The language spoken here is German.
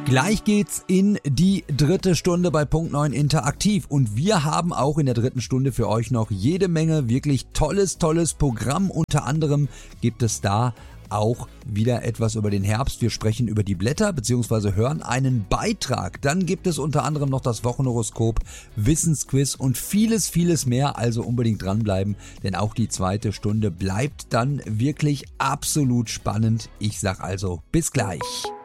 Gleich geht's in die dritte Stunde bei Punkt 9 Interaktiv und wir haben auch in der dritten Stunde für euch noch jede Menge wirklich tolles Programm. Unter anderem gibt es da auch wieder etwas über den Herbst. Wir sprechen über die Blätter bzw. hören einen Beitrag. Dann gibt es unter anderem noch das Wochenhoroskop, Wissensquiz und vieles mehr. Also unbedingt dranbleiben, denn auch die zweite Stunde bleibt dann wirklich absolut spannend. Ich sag also bis gleich.